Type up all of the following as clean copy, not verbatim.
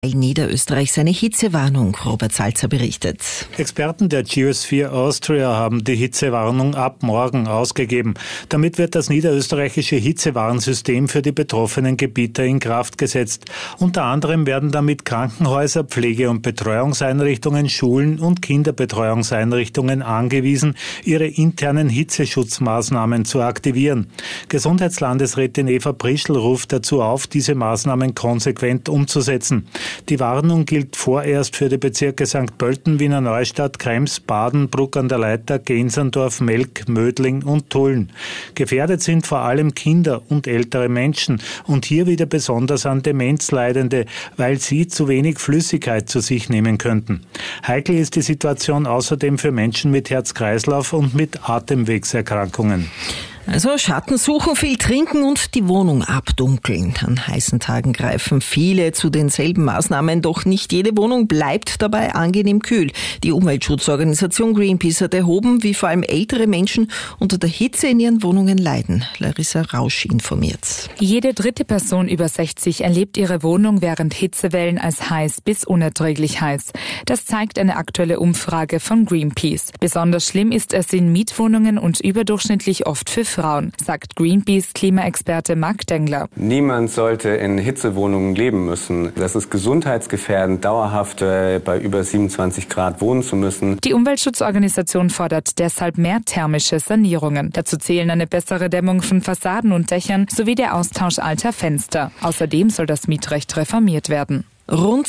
Niederösterreich seine Hitzewarnung. Robert Salzer berichtet. Experten der Geosphere Austria haben die Hitzewarnung ab morgen ausgegeben. Damit wird das niederösterreichische Hitzewarnsystem für die betroffenen Gebiete in Kraft gesetzt. Unter anderem werden damit Krankenhäuser, Pflege- und Betreuungseinrichtungen, Schulen und Kinderbetreuungseinrichtungen angewiesen, ihre internen Hitzeschutzmaßnahmen zu aktivieren. Gesundheitslandesrätin Eva Prischl ruft dazu auf, diese Maßnahmen konsequent umzusetzen. Die Warnung gilt vorerst für die Bezirke St. Pölten, Wiener Neustadt, Krems, Baden, Bruck an der Leitha, Genserndorf, Melk, Mödling und Tulln. Gefährdet sind vor allem Kinder und ältere Menschen und hier wieder besonders an Demenzleidende, weil sie zu wenig Flüssigkeit zu sich nehmen könnten. Heikel ist die Situation außerdem für Menschen mit Herz-Kreislauf und mit Atemwegserkrankungen. Also Schatten suchen, viel trinken und die Wohnung abdunkeln. An heißen Tagen greifen viele zu denselben Maßnahmen, doch nicht jede Wohnung bleibt dabei angenehm kühl. Die Umweltschutzorganisation Greenpeace hat erhoben, wie vor allem ältere Menschen unter der Hitze in ihren Wohnungen leiden. Larissa Rausch informiert. Jede dritte Person über 60 erlebt ihre Wohnung während Hitzewellen als heiß bis unerträglich heiß. Das zeigt eine aktuelle Umfrage von Greenpeace. Besonders schlimm ist es in Mietwohnungen und überdurchschnittlich oft für Frauen, sagt Greenpeace-Klimaexperte Marc Dengler. Niemand sollte in Hitzewohnungen leben müssen. Das ist gesundheitsgefährdend, dauerhaft bei über 27 Grad wohnen zu müssen. Die Umweltschutzorganisation fordert deshalb mehr thermische Sanierungen. Dazu zählen eine bessere Dämmung von Fassaden und Dächern sowie der Austausch alter Fenster. Außerdem soll das Mietrecht reformiert werden. Rund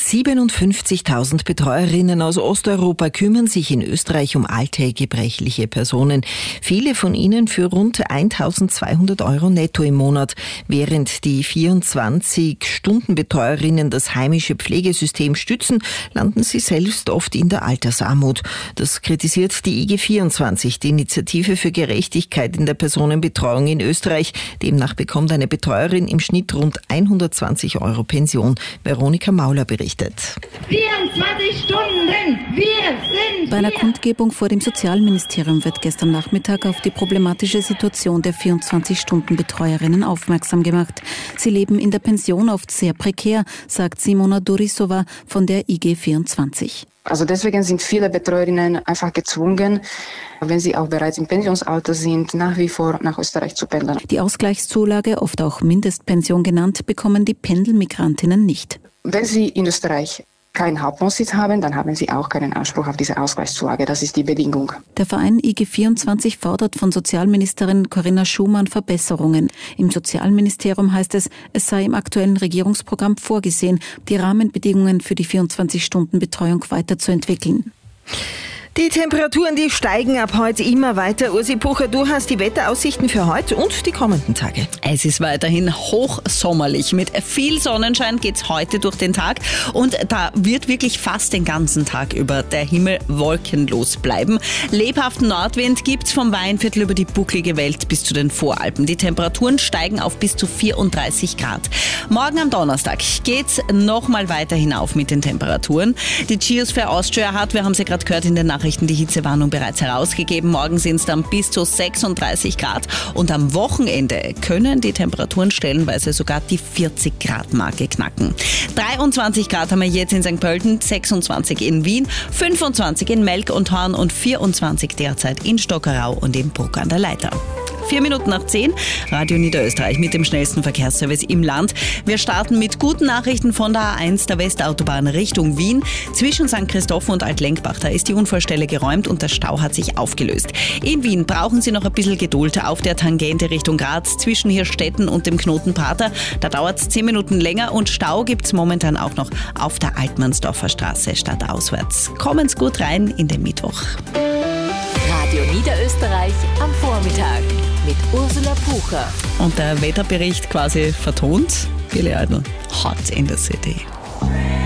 57.000 Betreuerinnen aus Osteuropa kümmern sich in Österreich um alte, gebrechliche Personen. Viele von ihnen für rund 1.200 Euro netto im Monat. Während die 24-Stunden-Betreuerinnen das heimische Pflegesystem stützen, landen sie selbst oft in der Altersarmut. Das kritisiert die IG24, die Initiative für Gerechtigkeit in der Personenbetreuung in Österreich. Demnach bekommt eine Betreuerin im Schnitt rund 120 Euro Pension. Veronika Mauler berichtet. 24 Stunden, wir sind Bei einer Kundgebung vor dem Sozialministerium wird gestern Nachmittag auf die problematische Situation der 24-Stunden-Betreuerinnen aufmerksam gemacht. Sie leben in der Pension oft sehr prekär, sagt Simona Dorisova von der IG24. Also deswegen sind viele Betreuerinnen einfach gezwungen, wenn sie auch bereits im Pensionsalter sind, nach wie vor nach Österreich zu pendeln. Die Ausgleichszulage, oft auch Mindestpension genannt, bekommen die Pendelmigrantinnen nicht. Wenn sie in Österreich keinen Hauptwohnsitz haben, dann haben sie auch keinen Anspruch auf diese Ausgleichszulage. Das ist die Bedingung. Der Verein IG24 fordert von Sozialministerin Corinna Schumann Verbesserungen. Im Sozialministerium heißt es, es sei im aktuellen Regierungsprogramm vorgesehen, die Rahmenbedingungen für die 24-Stunden-Betreuung weiterzuentwickeln. Die Temperaturen, die steigen ab heute immer weiter. Ursi Pucher, du hast die Wetteraussichten für heute und die kommenden Tage. Es ist weiterhin hochsommerlich. Mit viel Sonnenschein geht's heute durch den Tag und da wird wirklich fast den ganzen Tag über der Himmel wolkenlos bleiben. Lebhaften Nordwind gibt's vom Weinviertel über die bucklige Welt bis zu den Voralpen. Die Temperaturen steigen auf bis zu 34 Grad. Morgen am Donnerstag geht's nochmal weiter hinauf mit den Temperaturen. Die Geosphere Austria hat, wir haben sie gerade gehört in den Nachrichten, die Hitzewarnung bereits herausgegeben. Morgen sind es dann bis zu 36 Grad und am Wochenende können die Temperaturen stellenweise sogar die 40 Grad Marke knacken. 23 Grad haben wir jetzt in St. Pölten, 26 in Wien, 25 in Melk und Horn und 24 derzeit in Stockerau und in Bruck an der Leitha. 4 Minuten nach 10, Radio Niederösterreich mit dem schnellsten Verkehrsservice im Land. Wir starten mit guten Nachrichten von der A1 der Westautobahn Richtung Wien. Zwischen St. Christoph und Altlenkbach, da ist die Unfallstelle geräumt und der Stau hat sich aufgelöst. In Wien brauchen Sie noch ein bisschen Geduld auf der Tangente Richtung Graz zwischen Hirstetten und dem Knoten Prater. Da dauert es 10 Minuten länger und Stau gibt es momentan auch noch auf der Altmannsdorfer Straße stadtauswärts. Kommen Sie gut rein in den Mittwoch. Radio Niederösterreich am Vormittag mit Ursula Pucher. Und der Wetterbericht quasi vertont. Billy Idol, Hot in the City.